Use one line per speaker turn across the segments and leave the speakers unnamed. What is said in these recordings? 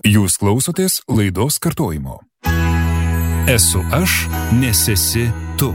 Jūs klausotės laidos kartojimo. Esu aš, nes esi tu.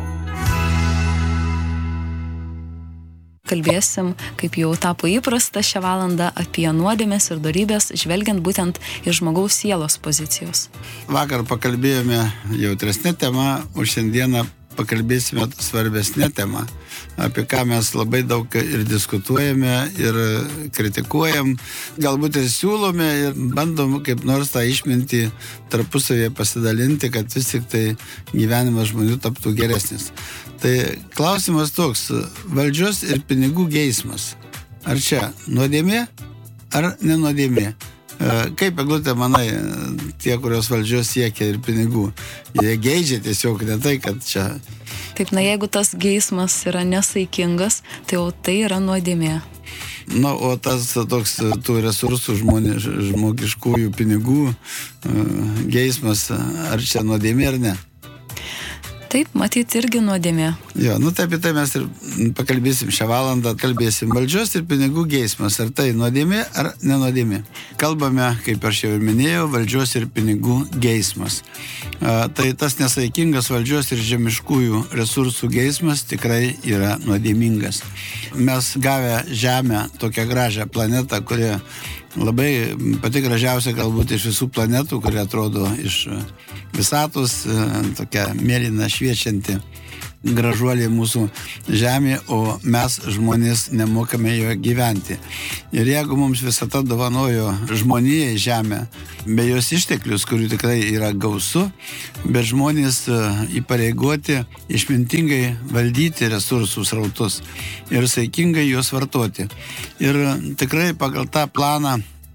Kalbėsim, kaip jau tapo įprasta šią valandą, apie nuodėmes ir dorybės, žvelgiant būtent iš žmogaus sielos pozicijos.
Vakar pakalbėjome jautresnę temą, o šiandieną pakalbėsime svarbesnę temą, apie ką mes labai daug ir diskutuojame, ir kritikuojam, galbūt ir siūlome, ir bandom kaip nors tą išmintį tarpusavėje pasidalinti, kad vis tik tai gyvenimas žmonių taptų geresnis. Tai klausimas toks: valdžios ir pinigų geismas. Ar čia nuodėmė, ar nenuodėmė? Kaip, Eglutė, manai, tie, kurios valdžios siekia ir pinigų, jie geidžia tiesiog, ne tai, kad čia...
Taip, jeigu tas geismas yra nesaikingas, tai jau tai yra nuodėmė.
O tas toks tų resursų žmogiškųjų pinigų geismas, ar čia nuodėmė ar ne?
Taip, matyt, irgi nuodėmė.
Jo, tai apie tai mes ir pakalbėsim šią valandą, kalbėsim valdžios ir pinigų geismas, ar tai nuodėmė ar nenuodėmė. Kalbame, kaip aš jau ir minėjau, valdžios ir pinigų geismas. Tai tas nesaikingas valdžios ir žemiškųjų resursų geismas tikrai yra nuodėmingas. Mes gavę Žemę, tokią gražią planetą, kuri labai pati gražiausia galbūt iš visų planetų, kurie atrodo iš visatos, tokia mėlyna šviečianti gražuolė mūsų Žemė, o mes žmonės nemokame joje gyventi. Ir jeigu mums visata dovanojo žmonijai Žemę, be jos išteklius, kurių tikrai yra gausu, bet žmonės įpareigoti išmintingai valdyti resursų srautus ir saikingai juos vartoti. Ir tikrai pagal tą planą,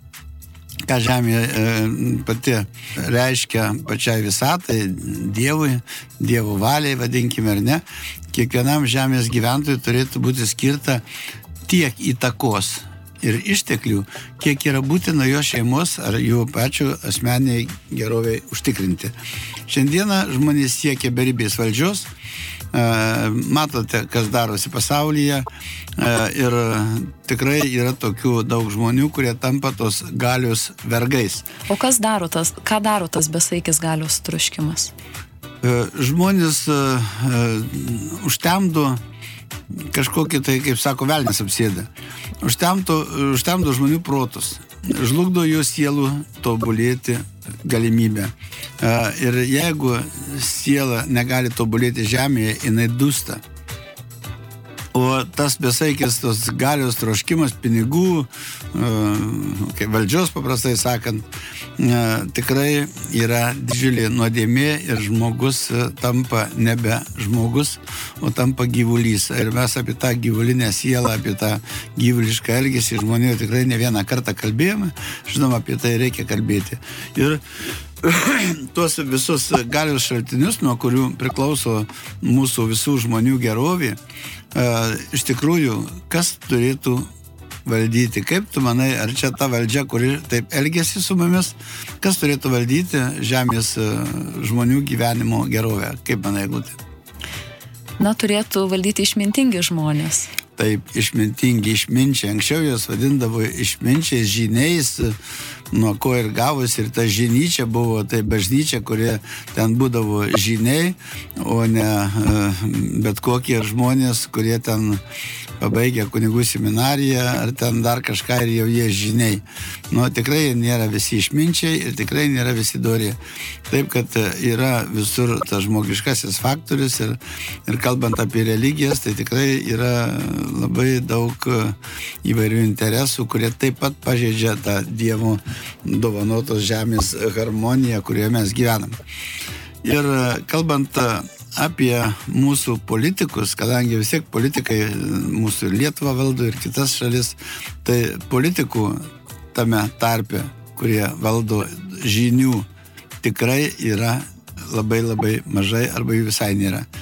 ką Žemė pati reiškia pačiai visatai, Dievui, Dievo valiai, vadinkime ar ne, kiekvienam Žemės gyventojui turėtų būti skirta tiek įtakos ir išteklių, kiek yra būtina jo šeimos ar jų pačių asmeniai geroviai užtikrinti. Šiandieną žmonės siekia beribės valdžios. Matote, kas darosi pasaulyje, ir tikrai yra tokių daug žmonių, kurie tampa tos galios vergais.
O ką daro tas besaikis galios troškimas?
Žmonės užtemdo kažkokį, tai kaip sako, velnias apsėda. Užtemdo žmonių protus, žlugdo jų sielų tobulėti galimybę. Ir jeigu siela negali tobulėti žemėje, jinai dūsta. O tas besaikis, tos galios troškimas, pinigų, kaip valdžios paprastai sakant, tikrai yra didžiulė nuodėmė ir žmogus tampa nebe žmogus, o tampa gyvulys. Ir mes apie tą gyvulinę sielą, apie tą gyvulišką elgesį žmonių tikrai ne vieną kartą kalbėjome. Žinoma, apie tai reikia kalbėti. Ir tuos visus galios šaltinius, nuo kurių priklauso mūsų visų žmonių gerovė, iš tikrųjų, kas turėtų valdyti? Kaip tu manai, ar čia ta valdžia, kuri taip elgėsi su mumis, kas turėtų valdyti Žemės žmonių gyvenimo gerovę? Kaip manai, Eglutė?
Turėtų valdyti išmintingi žmonės.
Taip, išmintingi, išminčiai. Anksčiau jos vadindavo išminčiais, žyniais, nuo ko ir gavosi. Ir ta žinyčia buvo, tai bažnyčia, kurie ten būdavo žyniai, o ne bet kokie žmonės, kurie ten pabaigė kunigų seminariją ar ten dar kažką ir jau jie žyniai. Tikrai nėra visi išminčiai ir tikrai nėra visi dori. Taip, kad yra visur tas žmogiškasis faktorius ir kalbant apie religijas, tai tikrai yra labai daug įvairių interesų, kurie taip pat pažeidžia tą Dievo dovanotos žemės harmoniją, kurioje mes gyvenam. Ir kalbant apie mūsų politikus, kadangi vis tiek politikai mūsų ir Lietuvą valdo ir kitas šalis, tai politikų tame tarpe, kurie valdo žinių, tikrai yra labai labai mažai arba jų visai nėra.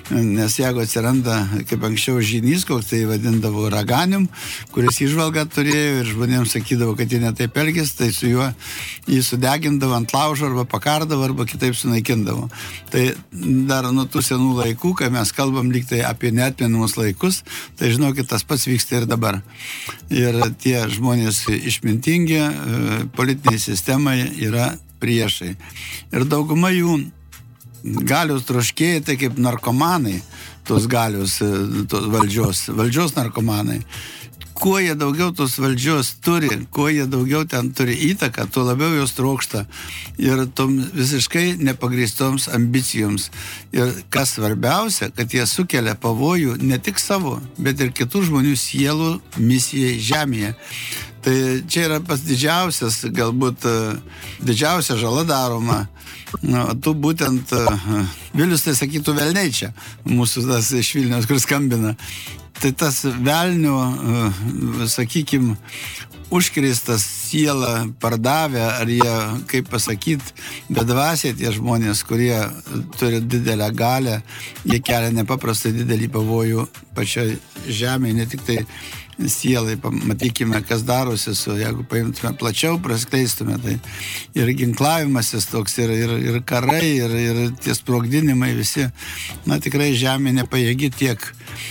nes jeigu atsiranda, kaip anksčiau žynys, koks tai vadindavo raganium, kuris įžvalgą turėjo ir žmonėms sakydavo, kad jie netaip elgės, tai su juo jį sudegindavo ant laužo arba pakardavo arba kitaip sunaikindavo. Tai dar nuo tų senų laikų, kai mes kalbam lyg tai apie neatmenamus laikus, tai žinokit, tas pats vyksta ir dabar. Ir tie žmonės išmintingi politiniai sistemai yra priešai. Ir dauguma jų galios troškėjai, tai kaip narkomanai, tos galios, tos valdžios narkomanai. Kuo jie daugiau tos valdžios turi, kuo jie daugiau ten turi įtaką, tuo labiau jos trokšta ir tom visiškai nepagrįstoms ambicijoms. Ir kas svarbiausia, kad jie sukelia pavojų ne tik savo, bet ir kitų žmonių sielų misijai žemėje. Tai čia yra pats didžiausias, galbūt didžiausia žala daroma. Tu būtent, Vilius tai sakytų velniai čia, mūsų tas iš Vilniaus, kur skambina. Tai tas velnio, sakykim, užkrėstas sielą pardavę, ar jie, kaip pasakyt, bedvasiai tie žmonės, kurie turi didelę galę, jie kelia nepaprastai didelį pavojų pačioj žemėje, ne tik tai sielai. Matykime, kas darosi su, jeigu paimtume plačiau, praskleistume, tai ir ginklavimasis toks, ir karai, ir tie sprogdinimai visi, tikrai žemė nepajėgi tiek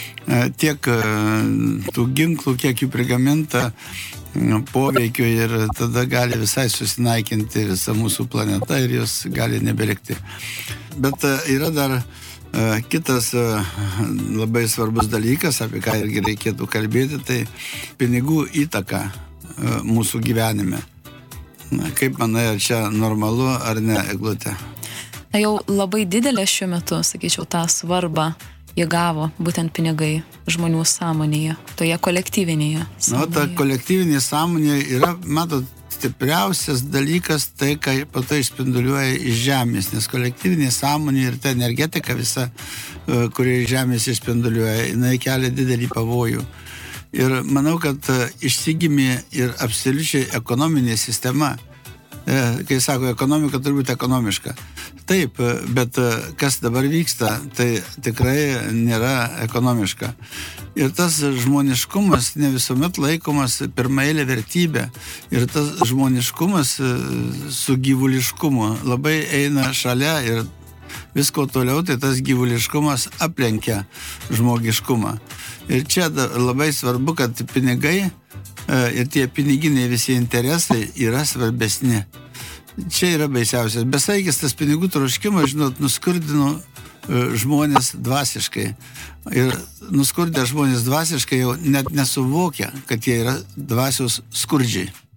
tų ginklų, kiek jų prigaminta poveikio ir tada gali visai susinaikinti visa mūsų planeta ir jos gali nebelikti. Bet yra dar kitas labai svarbus dalykas, apie ką irgi reikėtų kalbėti, tai pinigų įtaka mūsų gyvenime. Kaip manai, ar čia normalu ar ne, Eglute?
Jau labai didelė šiuo metu, sakyčiau, tą svarbą įgavo būtent pinigai žmonių sąmonėje, toje kolektyvinėje sąmonėje.
Ta kolektyvinė sąmonė yra, matot, stipriausias dalykas tai, kai po to išspinduliuoja iš žemės, nes kolektyvinė sąmonė ir ta energetika visa, kuri iš žemės išspinduliuoja, jinai kelia didelį pavojų. Ir manau, kad išsigimė ir absoliučiai ekonominė sistema. Kai sako, ekonomika turi būti ekonomiška. Taip, bet kas dabar vyksta, tai tikrai nėra ekonomiška. Ir tas žmoniškumas ne visuomet laikomas pirmaeilė vertybė. Ir tas žmoniškumas su gyvuliškumu labai eina šalia ir visko toliau, tai tas gyvuliškumas aplenkia žmogiškumą. Ir čia labai svarbu, kad pinigai ir tie piniginiai visi interesai yra svarbesni. Čia yra baisiausias. Besaikis tas pinigų troškimas, žinot, nuskurdino žmonės dvasiškai. Ir nuskurdę žmonės dvasiškai jau net nesuvokia, kad jie yra dvasios skurdžiai.